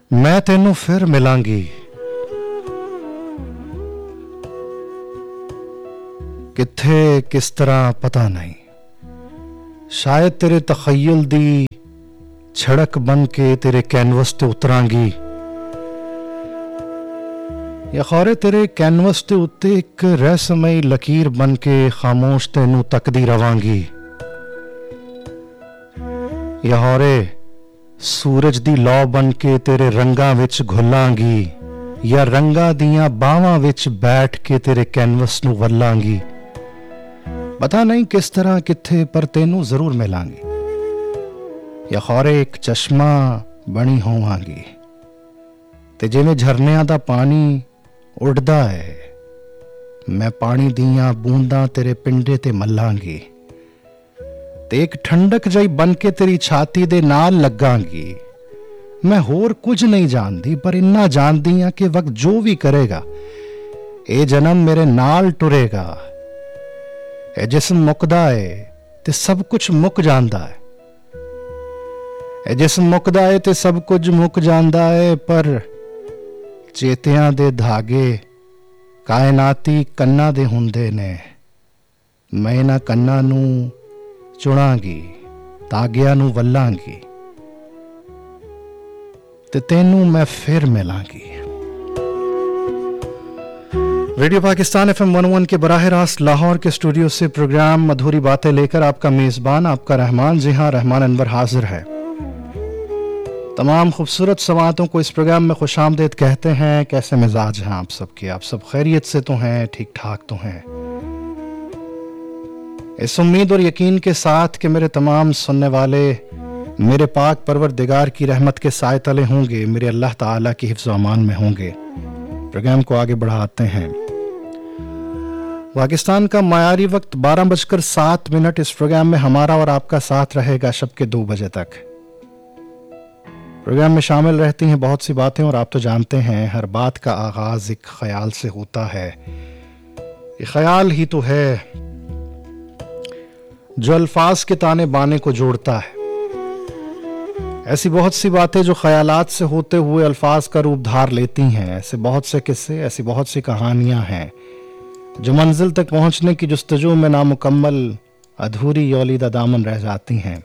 मैं तेनू फिर मिलांगी, किथे किस तरह पता नहीं। शायद तेरे तखय्युल दी छड़क बन के तेरे कैनवस ते उतरांगी, या खौरे तेरे कैनवस ते उत्ते एक रहस्यमयी लकीर बन के खामोश तेनू तकदी रवांगी, या खौरे सूरज दी लौ बन के तेरे रंगां विच घुलांगी, या रंगां दियां बावां विच बैठ के तेरे कैनवस नू वल्लांगी। पता नहीं किस तरह किथे पर तेनू जरूर मिलांगी, या खौरे एक चश्मा बनी होवांगी ते जिवें झरनियां दा पानी उड़दा है, मैं पानी दियां बूंदां तेरे पिंडे ते मल्लांगी ते एक ठंडक जई बन के तेरी छाती दे नाल लगांगी। मैं होर कुछ नहीं जानदी, पर इन्ना जानदी हां कि वक्त जो भी करेगा ए जन्म मेरे नाल टुरेगा। ए जिस्म मुकदा है ते सब कुछ मुक जांदा है, ए जिस्म मुकदा है ते सब कुछ मुक जांदा है, पर चेतियां दे धागे कायनाती कन्ना दे हुंदे ने। मैं इन्हां कन्ना नू चुनांगी, धागियां नू वल्लांगी ते तेनू मैं फिर मिलांगी। रेडियो पाकिस्तान FM 101 के बराह रास्त लाहौर के स्टूडियो से प्रोग्राम मधुरी बातें लेकर आपका मेजबान, आपका रहमान, जी हाँ रहमान अनवर हाजिर है। तमाम खूबसूरत समातों को इस प्रोग्राम में खुशामदीद कहते हैं। कैसे मिजाज हैं आप सबके? आप सब खैरियत से तो हैं, ठीक ठाक तो हैं। इस उम्मीद और यकीन के साथ कि मेरे तमाम सुनने वाले मेरे पाक परवरदिगार की रहमत के साए तले होंगे, मेरे अल्लाह ताला की हिफ्ज़ व अमान में होंगे। प्रोग्राम को आगे बढ़ाते हैं। पाकिस्तान का मायारी वक्त 12:07। इस प्रोग्राम में हमारा और आपका साथ रहेगा शब के 2 बजे तक। प्रोग्राम में शामिल रहती हैं बहुत सी बातें, और आप तो जानते हैं हर बात का आगाज एक ख्याल से होता है। ये ख्याल ही तो है जो अल्फाज के ताने बाने को जोड़ता है। ऐसी बहुत सी बातें जो ख्यालात से होते हुए अल्फाज का रूप धार लेती हैं। ऐसे बहुत से किस्से, ऐसी बहुत सी कहानियां हैं जो मंजिल तक पहुंचने की जुस्तजू में नामुकम्मल अधूरी यौलीदा दामन रह जाती हैं।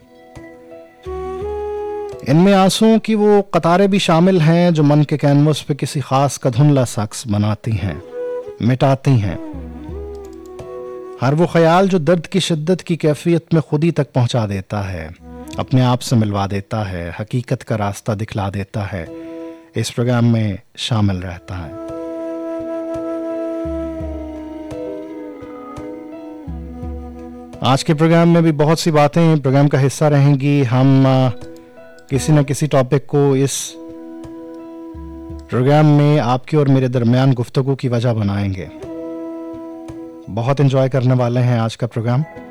इनमें आंसुओं की वो कतारें भी शामिल हैं जो मन के कैनवस पे किसी खास का धुंधला शख्स बनाती हैं, मिटाती हैं। हर वो ख्याल जो दर्द की शिद्दत की कैफियत में खुद ही तक पहुंचा देता है, अपने आप से मिलवा देता है, हकीकत का रास्ता दिखला देता है, इस प्रोग्राम में शामिल रहता है। आज के प्रोग्राम में भी बहुत सी बातें प्रोग्राम का हिस्सा रहेंगी। हम किसी न किसी टॉपिक को इस प्रोग्राम में आपके और मेरे दरमियान गुफ्तगू की वजह बनाएंगे। बहुत एंजॉय करने वाले हैं आज का प्रोग्राम।